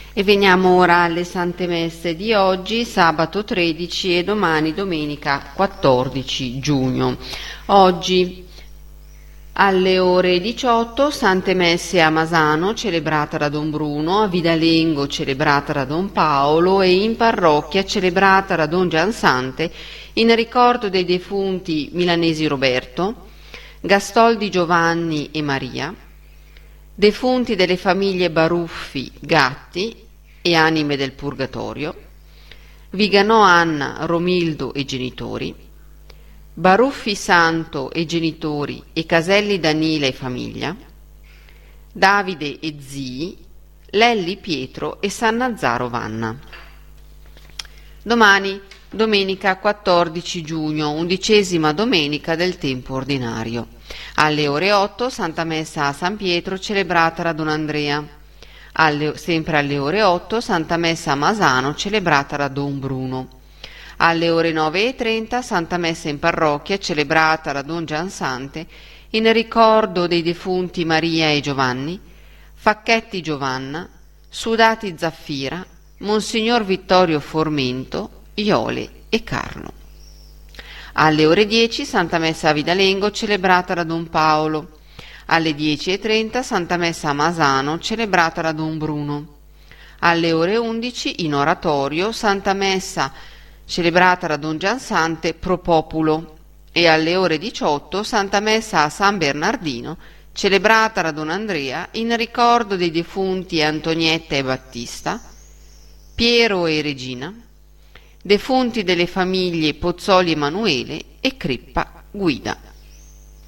E veniamo ora alle Sante Messe di oggi, sabato 13 e domani domenica 14 giugno. Oggi alle ore 18 Sante Messe a Masano, celebrata da Don Bruno, a Vidalengo, celebrata da Don Paolo, e in parrocchia, celebrata da Don Giansante, in ricordo dei defunti milanesi Roberto, Gastoldi Giovanni e Maria, defunti delle famiglie Baruffi, Gatti e anime del Purgatorio, Viganò Anna, Romildo e genitori, Baruffi Santo e genitori e Caselli Danila e famiglia, Davide e zii, Lelli Pietro e Sannazzaro Vanna. Domani, domenica 14 giugno, 11ª domenica del tempo ordinario. Alle ore 8, Santa Messa a San Pietro, celebrata da Don Andrea. Sempre alle ore 8, Santa Messa a Masano, celebrata da Don Bruno. Alle ore 9:30, Santa Messa in parrocchia, celebrata da Don Giansante, in ricordo dei defunti Maria e Giovanni, Facchetti Giovanna, Sudati Zaffira, Monsignor Vittorio Formento, Iole e Carlo. Alle ore 10, Santa Messa a Vidalengo, celebrata da Don Paolo. Alle 10:30, Santa Messa a Masano, celebrata da Don Bruno. Alle ore 11, in oratorio, Santa Messa celebrata da Don Giansante pro populo, e alle ore 18 Santa Messa a San Bernardino, celebrata da Don Andrea, in ricordo dei defunti Antonietta e Battista, Piero e Regina, defunti delle famiglie Pozzoli Emanuele e Crippa Guida.